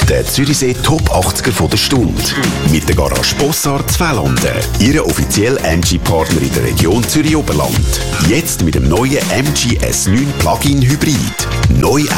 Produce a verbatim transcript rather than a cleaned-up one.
Der Zürichsee Top achtziger von der Stunde. Mit der Garage Bossard Zwellanden. Ihre offizielle M G-Partner in der Region Zürich-Oberland. Jetzt mit dem neuen M G S neun Plug-in Hybrid. Neu